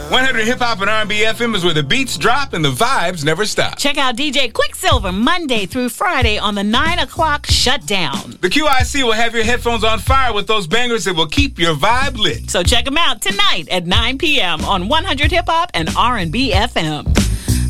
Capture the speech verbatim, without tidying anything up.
one hundred Hip Hop and R and B F M is where the beats drop and the vibes never stop. Check out D J Quicksilver Monday through Friday on the nine o'clock shutdown. The Q I C will have your headphones on fire with those bangers that will keep your vibe lit. So check them out tonight at nine p.m. on one hundred Hip Hop and R and B F M.